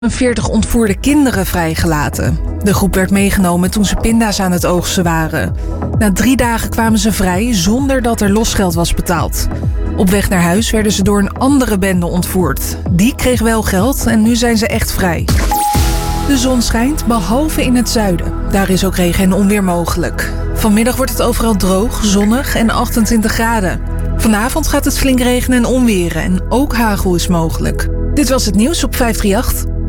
40 ontvoerde kinderen vrijgelaten. De groep werd meegenomen toen ze pinda's aan het oogsten waren. Na 3 dagen kwamen ze vrij zonder dat er losgeld was betaald. Op weg naar huis werden ze door een andere bende ontvoerd. Die kreeg wel geld en nu zijn ze echt vrij. De zon schijnt, behalve in het zuiden. Daar is ook regen en onweer mogelijk. Vanmiddag wordt het overal droog, zonnig en 28 graden. Vanavond gaat het flink regenen en onweren en ook hagel is mogelijk. Dit was het nieuws op 538.